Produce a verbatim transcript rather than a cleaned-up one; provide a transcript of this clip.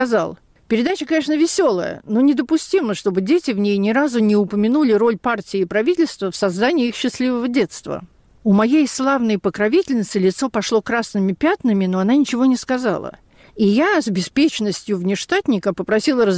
сказал: «Передача, конечно, веселая, но недопустимо, чтобы дети в ней ни разу не упомянули роль партии и правительства в создании их счастливого детства». У моей славной покровительницы лицо пошло красными пятнами, но она ничего не сказала. И я с беспечностью внештатника попросила разрешения